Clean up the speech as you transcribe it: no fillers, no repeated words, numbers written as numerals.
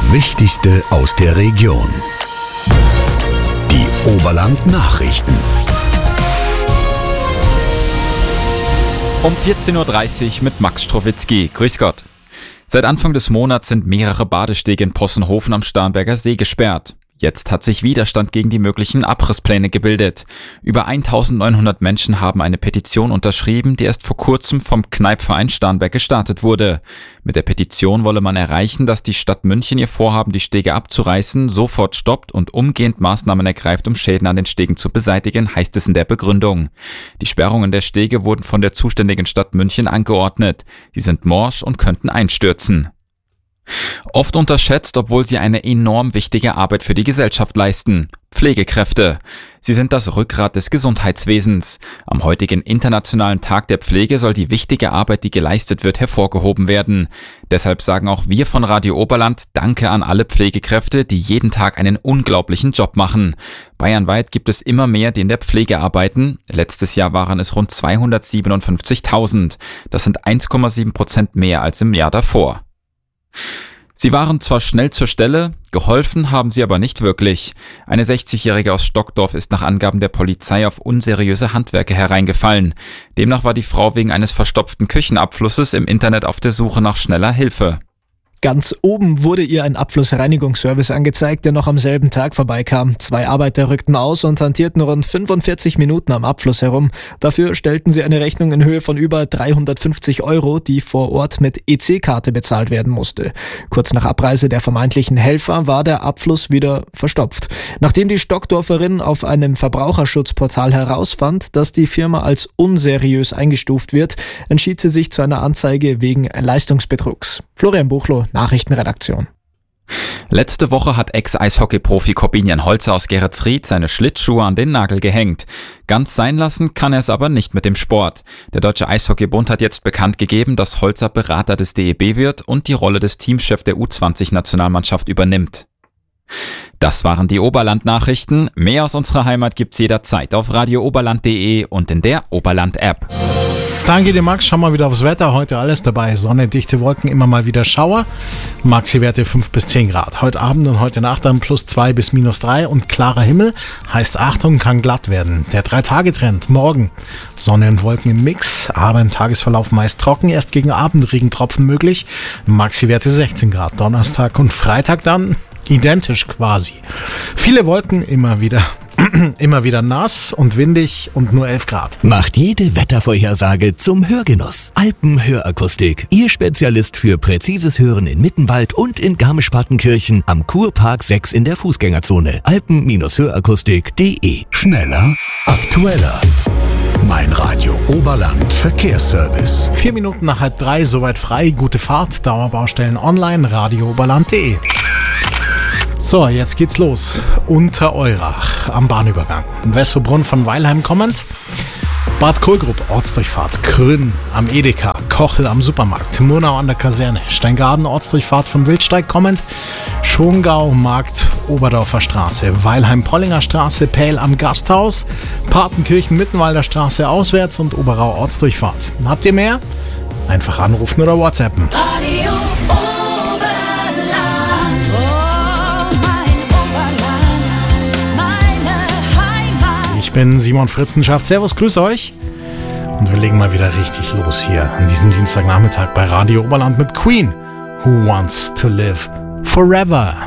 Wichtigste aus der Region. Die Oberland-Nachrichten. Um 14.30 Uhr mit Max Strowitzki. Grüß Gott. Seit Anfang des Monats sind mehrere Badestege in Possenhofen am Starnberger See gesperrt. Jetzt hat sich Widerstand gegen die möglichen Abrisspläne gebildet. Über 1900 Menschen haben eine Petition unterschrieben, die erst vor kurzem vom Kneippverein Starnberg gestartet wurde. Mit der Petition wolle man erreichen, dass die Stadt München ihr Vorhaben, die Stege abzureißen, sofort stoppt und umgehend Maßnahmen ergreift, um Schäden an den Stegen zu beseitigen, heißt es in der Begründung. Die Sperrungen der Stege wurden von der zuständigen Stadt München angeordnet. Sie sind morsch und könnten einstürzen. Oft unterschätzt, obwohl sie eine enorm wichtige Arbeit für die Gesellschaft leisten. Pflegekräfte. Sie sind das Rückgrat des Gesundheitswesens. Am heutigen Internationalen Tag der Pflege soll die wichtige Arbeit, die geleistet wird, hervorgehoben werden. Deshalb sagen auch wir von Radio Oberland Danke an alle Pflegekräfte, die jeden Tag einen unglaublichen Job machen. Bayernweit gibt es immer mehr, die in der Pflege arbeiten. Letztes Jahr waren es rund 257.000. Das sind 1,7% mehr als im Jahr davor. Sie waren zwar schnell zur Stelle, geholfen haben sie aber nicht wirklich. Eine 60-Jährige aus Stockdorf ist nach Angaben der Polizei auf unseriöse Handwerker hereingefallen. Demnach war die Frau wegen eines verstopften Küchenabflusses im Internet auf der Suche nach schneller Hilfe. Ganz oben wurde ihr ein Abflussreinigungsservice angezeigt, der noch am selben Tag vorbeikam. 2 Arbeiter rückten aus und hantierten rund 45 Minuten am Abfluss herum. Dafür stellten sie eine Rechnung in Höhe von über 350 €, die vor Ort mit EC-Karte bezahlt werden musste. Kurz nach Abreise der vermeintlichen Helfer war der Abfluss wieder verstopft. Nachdem die Stockdorferin auf einem Verbraucherschutzportal herausfand, dass die Firma als unseriös eingestuft wird, entschied sie sich zu einer Anzeige wegen Leistungsbetrugs. Florian Buchloh, Nachrichtenredaktion. Letzte Woche hat Ex-Eishockey-Profi Corbinian Holzer aus Geretsried seine Schlittschuhe an den Nagel gehängt. Ganz sein lassen kann er es aber nicht mit dem Sport. Der Deutsche Eishockeybund hat jetzt bekannt gegeben, dass Holzer Berater des DEB wird und die Rolle des Teamchefs der U20-Nationalmannschaft übernimmt. Das waren die Oberland-Nachrichten. Mehr aus unserer Heimat gibt's jederzeit auf radiooberland.de und in der Oberland-App. Danke dir, Max. Schau mal wieder aufs Wetter. Heute alles dabei. Sonne, dichte Wolken, immer mal wieder Schauer. Maxi-Werte 5 bis 10 Grad. Heute Abend und heute Nacht dann +2 bis -3 und klarer Himmel. Heißt Achtung, kann glatt werden. Der 3-Tage-Trend. Morgen Sonne und Wolken im Mix, aber im Tagesverlauf meist trocken. Erst gegen Abend Regentropfen möglich. Maxi-Werte 16 Grad. Donnerstag und Freitag dann identisch quasi. Viele Wolken, immer wieder nass und windig und nur 11 Grad. Macht jede Wettervorhersage zum Hörgenuss. Alpenhörakustik. Ihr Spezialist für präzises Hören in Mittenwald und in Garmisch-Partenkirchen am Kurpark 6 in der Fußgängerzone. Alpen-hörakustik.de. Schneller, aktueller. Mein Radio Oberland Verkehrsservice. 4 Minuten nach 2:30, soweit frei. Gute Fahrt. Dauerbaustellen online. radiooberland.de. So, jetzt geht's los. Untereurach am Bahnübergang. Wessobrunn von Weilheim kommend. Bad Kohlgrub, Ortsdurchfahrt. Krünn am Edeka. Kochel am Supermarkt. Murnau an der Kaserne. Steingaden, Ortsdurchfahrt von Wildsteig kommend. Schongau, Markt, Oberdorfer Straße. Weilheim-Pollinger Straße, Pähl am Gasthaus. Partenkirchen, Mittenwalder Straße auswärts und Oberau Ortsdurchfahrt. Habt ihr mehr? Einfach anrufen oder WhatsAppen. Radio Ich bin Simon Fritzenschaft. Servus, grüß euch. Und wir legen mal wieder richtig los hier an diesem Dienstagnachmittag bei Radio Oberland mit Queen. Who Wants to Live Forever?